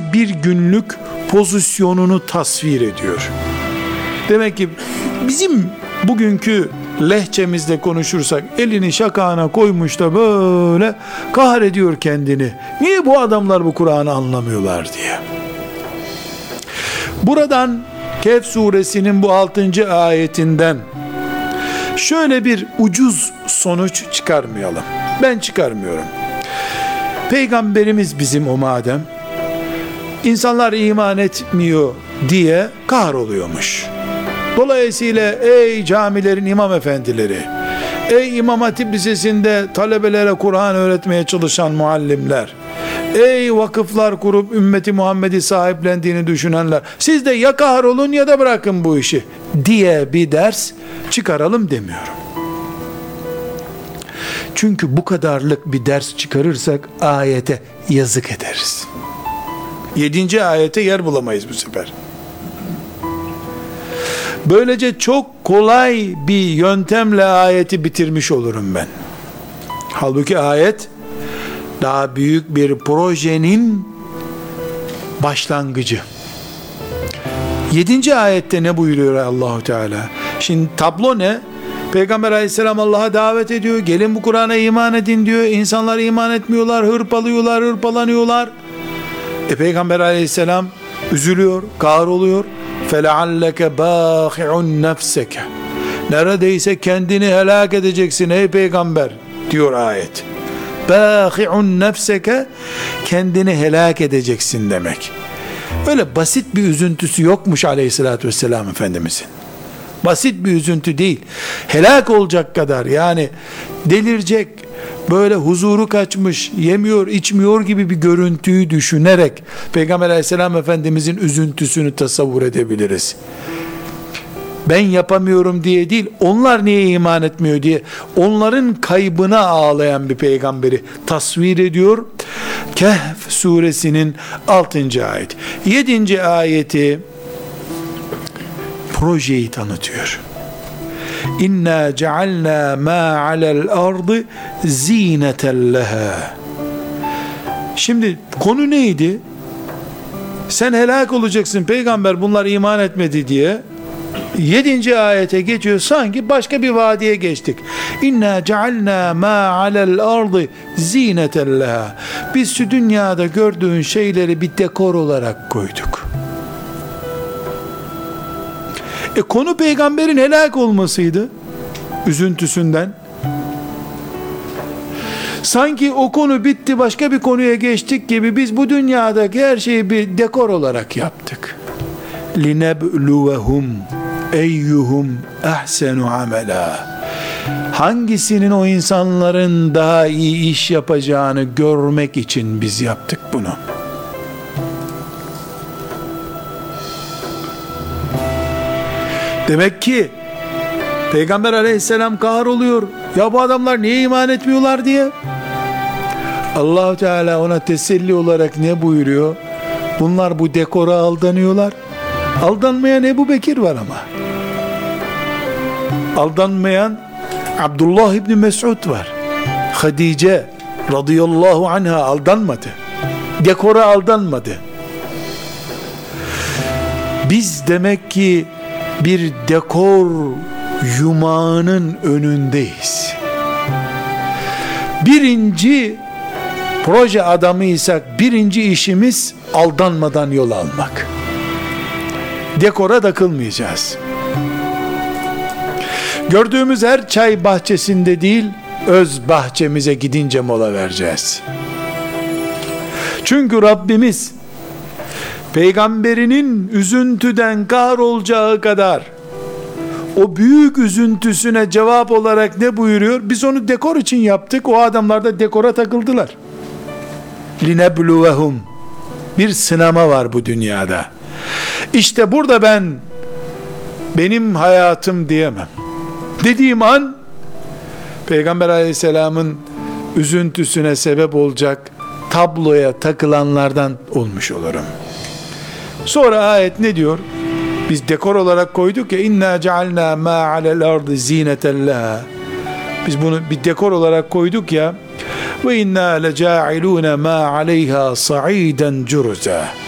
bir günlük pozisyonunu tasvir ediyor. Demek ki bizim bugünkü lehçemizde konuşursak elini şakağına koymuş da böyle kahrediyor kendini. Niye bu adamlar bu Kur'an'ı anlamıyorlar diye. Buradan Kehf suresinin bu 6. ayetinden şöyle bir ucuz sonuç çıkarmayalım. Ben çıkarmıyorum. Peygamberimiz bizim o madem, insanlar iman etmiyor diye kahroluyormuş. Dolayısıyla ey camilerin imam efendileri, ey İmam Hatip Lisesi'nde talebelere Kur'an öğretmeye çalışan muallimler, ey vakıflar kurup ümmeti Muhammed'i sahiplendiğini düşünenler, siz de ya kahrolun ya da bırakın bu işi diye bir ders çıkaralım demiyorum. Çünkü bu kadarlık bir ders çıkarırsak ayete yazık ederiz. 7. ayete yer bulamayız bu sefer. Böylece çok kolay bir yöntemle ayeti bitirmiş olurum ben. Halbuki ayet daha büyük bir projenin başlangıcı. 7. ayette ne buyuruyor Allahu Teala? Şimdi tablo ne? Peygamber Aleyhisselam Allah'a davet ediyor. Gelin bu Kur'an'a iman edin diyor. İnsanlar iman etmiyorlar, hırpalanıyorlar. Peygamber Aleyhisselam üzülüyor, kahroluyor. فَلَعَلَّكَ بَاخِعُنْ نَفْسَكَ Neredeyse kendini helak edeceksin ey peygamber diyor ayet. بَاخِعُنْ نَفْسَكَ Kendini helak edeceksin demek. Öyle basit bir üzüntüsü yokmuş Aleyhisselatü Vesselam Efendimizin. Basit bir üzüntü değil. Helak olacak kadar, yani delirecek, böyle huzuru kaçmış, yemiyor, içmiyor gibi bir görüntüyü düşünerek Peygamber Aleyhisselam Efendimizin üzüntüsünü tasavvur edebiliriz. Ben yapamıyorum diye değil, onlar niye iman etmiyor diye, onların kaybına ağlayan bir peygamberi tasvir ediyor. Kehf suresinin 6. ayet. 7. ayeti projeyi tanıtıyor. İnna cealna ma alel ardı zineten leha. Şimdi konu neydi? Sen helak olacaksın peygamber, bunlar iman etmedi diye 7. ayete geçiyor, sanki başka bir vadiye geçtik. İnna cealna ma alel ardı zineten leha. Biz şu dünyada gördüğün şeyleri bir dekor olarak koyduk. Konu peygamberin helak olmasıydı, üzüntüsünden. Sanki o konu bitti, başka bir konuya geçtik gibi biz bu dünyadaki her şeyi bir dekor olarak yaptık. لِنَبْلُوَهُمْ اَيُّهُمْ اَحْسَنُ عَمَلًا Hangisinin o insanların daha iyi iş yapacağını görmek için biz yaptık bunu. Demek ki Peygamber Aleyhisselam kahroluyor. Ya bu adamlar niye iman etmiyorlar diye. Allah-u Teala ona teselli olarak ne buyuruyor? Bunlar bu dekora aldanıyorlar. Aldanmayan Ebu Bekir var ama. Aldanmayan Abdullah İbni Mes'ud var. Hadice radıyallahu anha aldanmadı. Dekora aldanmadı. Biz demek ki bir dekor yumağının önündeyiz. Birinci proje adamıysak birinci işimiz aldanmadan yol almak. Dekora takılmayacağız. Gördüğümüz her çay bahçesinde değil, öz bahçemize gidince mola vereceğiz. Çünkü Rabbimiz peygamberinin üzüntüden kahrolacağı kadar o büyük üzüntüsüne cevap olarak ne buyuruyor? Biz onu dekor için yaptık. O adamlar da dekora takıldılar. لِنَبْلُوَهُمْ Bir sınama var bu dünyada. İşte burada benim hayatım diyemem. Dediğim an Peygamber Aleyhisselam'ın üzüntüsüne sebep olacak tabloya takılanlardan olmuş olurum. Sonra ayet ne diyor? Biz dekor olarak koyduk ya, inna cealna ma alel ardı zineten leha. Biz bunu bir dekor olarak koyduk ya, ve inna lecailuna ma aleyha sa'iden curuza.